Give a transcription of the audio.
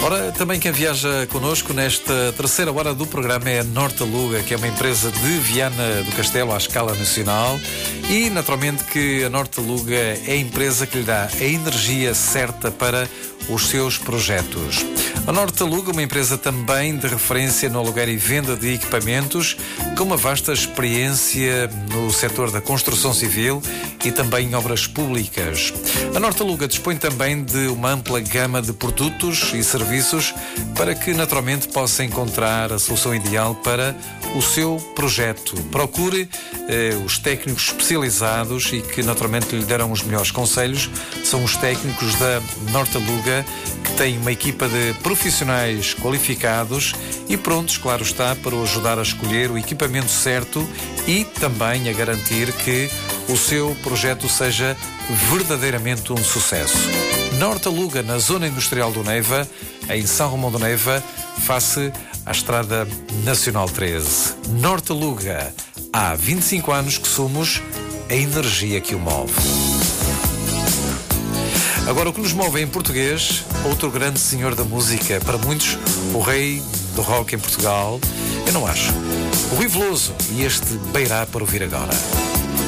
Ora, também quem viaja connosco nesta terceira hora do programa é a Nortaluga, que é uma empresa de Viana do Castelo à escala nacional, e naturalmente que a Nortaluga é a empresa que lhe dá a energia certa para os seus projetos. A Nortaluga, uma empresa também de referência no aluguer e venda de equipamentos, com uma vasta experiência no setor da construção civil e também em obras públicas. A Nortaluga dispõe também de uma ampla gama de produtos e serviços para que naturalmente possa encontrar a solução ideal para o seu projeto. Procure os técnicos especializados e que naturalmente lhe deram os melhores conselhos. São os técnicos da Nortaluga, que têm uma equipa de profissionais qualificados e prontos, claro está, para o ajudar a escolher o equipamento certo e também a garantir que o seu projeto seja verdadeiramente um sucesso. Nortaluga, na Zona Industrial do Neiva, em São Romão do Neiva, face à Estrada Nacional 13. Nortaluga, há 25 anos que somos a energia que o move. Agora, o que nos move em português, outro grande senhor da música, para muitos, o rei do rock em Portugal, eu não acho. O Rui Veloso, e este Beirá para ouvir agora.